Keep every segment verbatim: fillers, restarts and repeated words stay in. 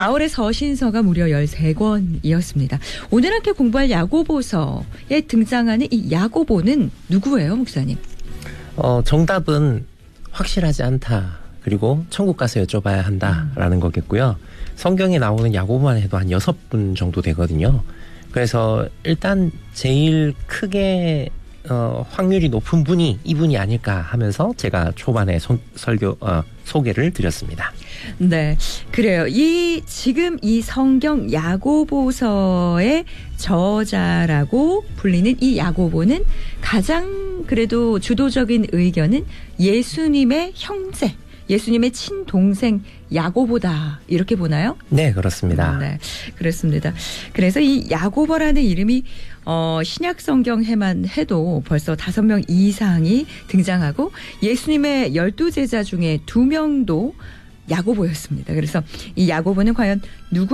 아월의 서신서가 무려 열세 권이었습니다. 오늘 함께 공부할 야고보서에 등장하는 이 야고보는 누구예요, 목사님? 어, 정답은 확실하지 않다. 그리고 천국 가서 여쭤봐야 한다라는 음. 거겠고요. 성경에 나오는 야고보만 해도 한 여섯 분 정도 되거든요. 그래서 일단 제일 크게 어, 확률이 높은 분이 이분이 아닐까 하면서 제가 초반에 소, 설교 어, 소개를 드렸습니다. 네, 그래요. 이 지금 이 성경 야고보서의 저자라고 불리는 이 야고보는 가장 그래도 주도적인 의견은 예수님의 형제, 예수님의 친동생 야고보다 이렇게 보나요? 네, 그렇습니다. 네, 그렇습니다. 그래서 이 야고보라는 이름이 어, 신약 성경에만 해도 벌써 다섯 명 이상이 등장하고 예수님의 열두 제자 중에 두 명도 야고보였습니다. 그래서 이 야고보는 과연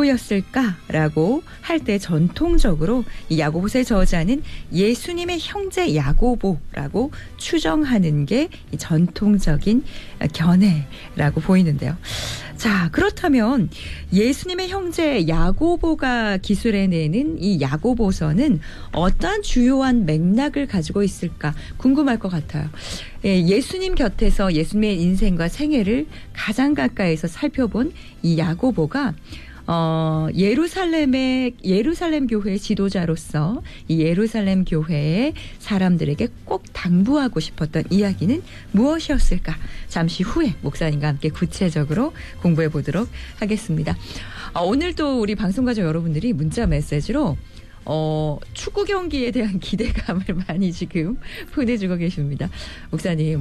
누구였을까라고 할 때 전통적으로 이 야고보서의 저자는 예수님의 형제 야고보라고 추정하는 게 전통적인 견해라고 보이는데요. 자, 그렇다면 예수님의 형제 야고보가 기술해내는 이 야고보서는 어떠한 주요한 맥락을 가지고 있을까 궁금할 것 같아요. 예수님 곁에서 예수님의 인생과 생애를 가장 가까이서 살펴본 이 야고보가 어, 예루살렘의, 예루살렘 교회의 지도자로서 이 예루살렘 교회의 사람들에게 꼭 당부하고 싶었던 이야기는 무엇이었을까? 잠시 후에 목사님과 함께 구체적으로 공부해 보도록 하겠습니다. 어, 오늘도 우리 방송가족 여러분들이 문자 메시지로 어, 축구 경기에 대한 기대감을 많이 지금 보내주고 계십니다. 목사님,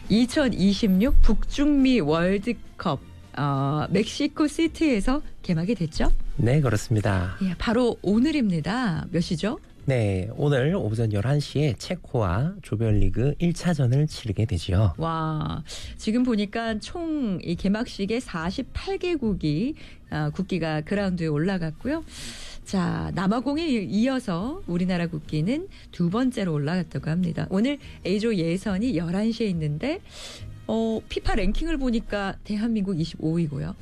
이천이십육 북중미 월드컵 어, 멕시코 시티에서 개막이 됐죠? 네, 그렇습니다. 예, 바로 오늘입니다. 몇 시죠? 네, 오늘 오전 열한 시에 체코와 조별리그 일 차전을 치르게 되지요. 와, 지금 보니까 총 이 개막식에 사십팔 개국이 어, 국기가 그라운드에 올라갔고요. 자, 남아공에 이어서 우리나라 국기는 두 번째로 올라갔다고 합니다. 오늘 A조 예선이 열한 시에 있는데 어, 피파 랭킹을 보니까 대한민국 이십오 위고요.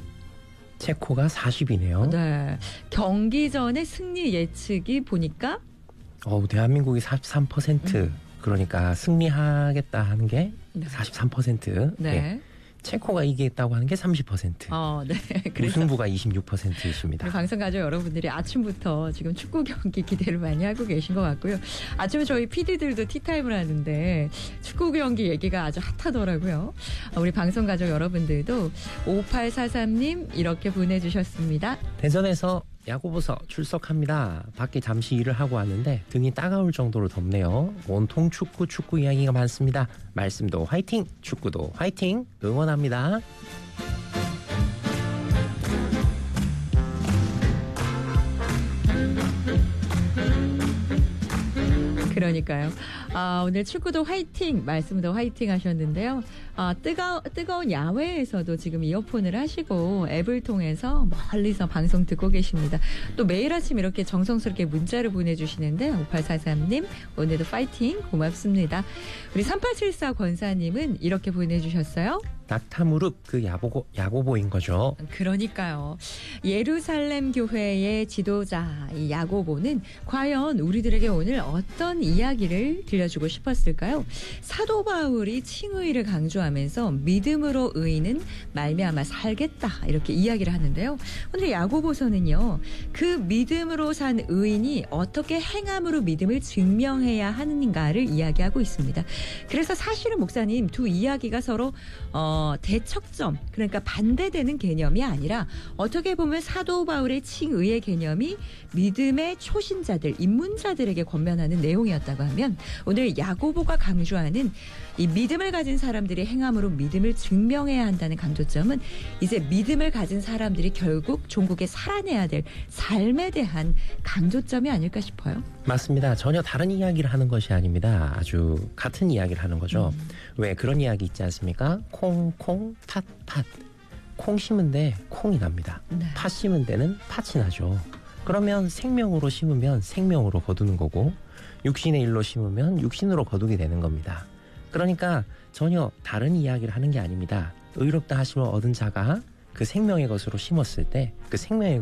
체코가 사십 위네요. 네. 경기 전에 승리 예측이 보니까 어, 대한민국이 사십삼 퍼센트. 음. 그러니까 승리하겠다 하는 게 네. 사십삼 퍼센트. 네. 네. 체코가 이기겠다고 하는 게 삼십 퍼센트. 어, 네. 우승부가 이십육 퍼센트이십니다. 방송 가족 여러분들이 아침부터 지금 축구 경기 기대를 많이 하고 계신 것 같고요. 아침에 저희 피디들도 티타임을 하는데 축구 경기 얘기가 아주 핫하더라고요. 우리 방송 가족 여러분들도 오팔사삼 님 이렇게 보내주셨습니다. 대전에서 야고보서 출석합니다. 밖에 잠시 일을 하고 왔는데 등이 따가울 정도로 덥네요. 온통 축구 축구 이야기가 많습니다. 말씀도 화이팅, 축구도 화이팅, 응원합니다. 그러니까요. 아, 오늘 축구도 화이팅, 말씀도 화이팅 하셨는데요. 아, 뜨거, 뜨거운 야외에서도 지금 이어폰을 하시고 앱을 통해서 멀리서 방송 듣고 계십니다. 또 매일 아침 이렇게 정성스럽게 문자를 보내주시는데 오팔사삼 님 오늘도 파이팅 고맙습니다. 우리 삼팔칠사 권사님은 이렇게 보내주셨어요. 낙타 무릎 그 야고보, 야고보인 거죠. 그러니까요. 예루살렘 교회의 지도자 이 야고보는 과연 우리들에게 오늘 어떤 이야기를 들려주고 싶었을까요? 사도 바울이 칭의를 강조하면서 믿음으로 의인은 말미암아 살겠다 이렇게 이야기를 하는데요. 오늘 야고보서는요. 그 믿음으로 산 의인이 어떻게 행함으로 믿음을 증명해야 하는가를 이야기하고 있습니다. 그래서 사실은 목사님 두 이야기가 서로 어, 대척점 그러니까 반대되는 개념이 아니라 어떻게 보면 사도 바울의 칭의의 개념이 믿음의 초신자들 입문자들에게 권면하는 내용이었다고 하면 오늘 야고보가 강조하는 이 믿음을 가진 사람들이 행함으로 믿음을 증명해야 한다는 강조점은 이제 믿음을 가진 사람들이 결국 종국에 살아내야 될 삶에 대한 강조점이 아닐까 싶어요. 맞습니다. 전혀 다른 이야기를 하는 것이 아닙니다. 아주 같은 이야기를 하는 거죠. 음. 왜 그런 이야기 있지 않습니까? 콩, 콩, 팥, 팥. 콩 심은 데 콩이 납니다. 네. 팥 심은 데는 팥이 나죠. 그러면 생명으로 심으면 생명으로 거두는 거고 육신의 일로 심으면 육신으로 거두게 되는 겁니다. 그러니까 전혀 다른 이야기를 하는 게 아닙니다. 의롭다 하심을 얻은 자가 그 생명의 것으로 심었을 때 그 생명의